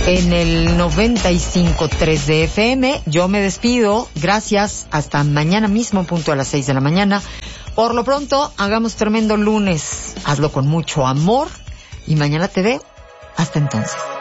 en el 95.3 de FM. Yo me despido. Gracias. Hasta mañana mismo, punto a las 6 de la mañana. Por lo pronto, hagamos tremendo lunes. Hazlo con mucho amor. Y mañana te veo. Hasta entonces.